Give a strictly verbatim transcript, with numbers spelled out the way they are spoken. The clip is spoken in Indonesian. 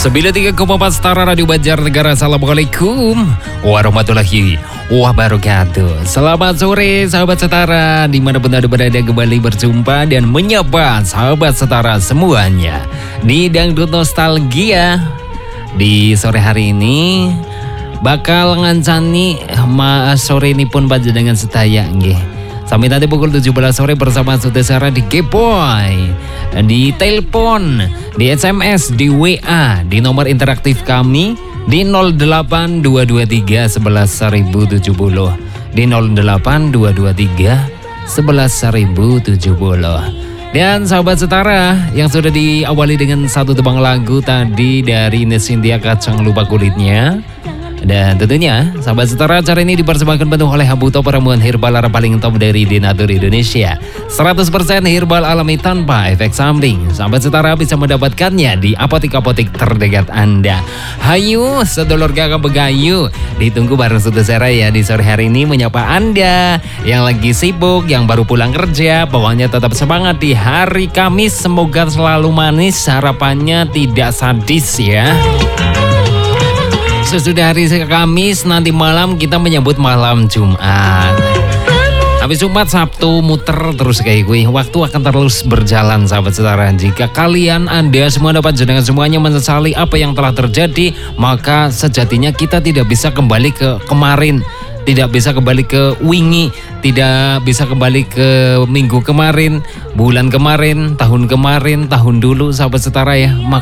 sembilan puluh tiga koma empat Setara Radio Banjarnegara. Assalamualaikum warahmatullahi wabarakatuh. Selamat sore sahabat Setara, dimanapun Anda berada, kembali berjumpa dan menyapa sahabat Setara semuanya di Dangdut Nostalgia. Di sore hari ini bakal ngancani ma sore ini pun panjenengan sedaya nggih. Sampai nanti pukul tujuh belas sore bersama Sudesara di Kepoy, di telepon, di S M S, di W A, di nomor interaktif kami di nol delapan dua dua tiga sebelas seribu tujuh puluh, di nol delapan dua dua tiga sebelas seribu tujuh puluh. Dan sahabat Setara, yang sudah diawali dengan satu tebang lagu tadi dari Ines Cynthia, Kacang Lupa Kulitnya. Dan tentunya sahabat Setara, acara ini dipersembahkan penuh oleh Habuto, peramuan herbal Arab paling top dari Denatur Indonesia. seratus persen herbal alami tanpa efek samping. Sahabat Setara bisa mendapatkannya di apotik-apotik terdekat Anda. Hayu sedulur kakak begayu, ditunggu bareng Sudesara ya di sore hari ini menyapa Anda yang lagi sibuk, yang baru pulang kerja. Pokoknya tetap semangat di hari Kamis, semoga selalu manis, harapannya tidak sadis ya. Sesudah hari Kamis, nanti malam kita menyambut malam Jumat. Habis Jumat, Sabtu muter terus kayak gue. Waktu akan terus berjalan sahabat Setara. Jika kalian, Anda semua dapat jenengan semuanya menyesali apa yang telah terjadi, maka sejatinya kita tidak bisa kembali ke kemarin, tidak bisa kembali ke wingi, tidak bisa kembali ke minggu kemarin, bulan kemarin, tahun kemarin, tahun dulu sahabat Setara ya. Maka